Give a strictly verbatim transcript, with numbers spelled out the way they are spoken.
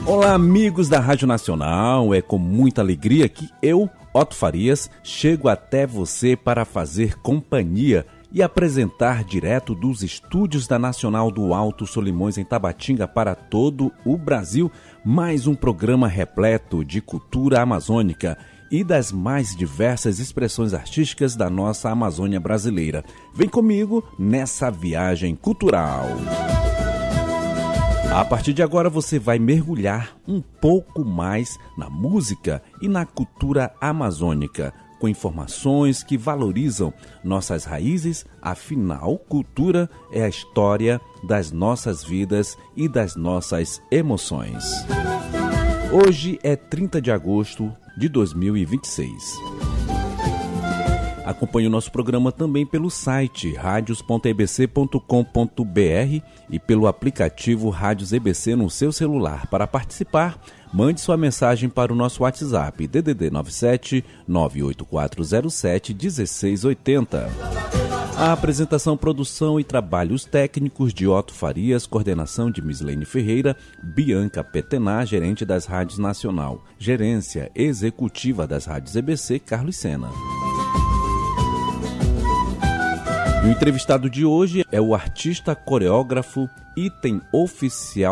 Olá, amigos da Rádio Nacional, é com muita alegria que eu, Otto Farias, chego até você para fazer companhia e apresentar direto dos estúdios da Nacional do Alto Solimões em Tabatinga para todo o Brasil, mais um programa repleto de cultura amazônica e das mais diversas expressões artísticas da nossa Amazônia brasileira. Vem comigo nessa viagem cultural. A partir de agora você vai mergulhar um pouco mais na música e na cultura amazônica, com informações que valorizam nossas raízes, afinal, cultura é a história das nossas vidas e das nossas emoções. Hoje é trinta de agosto de dois mil e vinte e seis. Acompanhe o nosso programa também pelo site radios ponto e b c ponto com ponto b r e pelo aplicativo Rádios E B C no seu celular. Para participar, mande sua mensagem para o nosso WhatsApp D D D nove sete nove oito quatro zero sete um seis oito zero. A apresentação, produção e trabalhos técnicos de Otto Farias, coordenação de Mislene Ferreira, Bianca Petená, gerente das Rádios Nacional, gerência executiva das Rádios E B C, Carlos Sena. O entrevistado de hoje é o artista coreógrafo, item oficial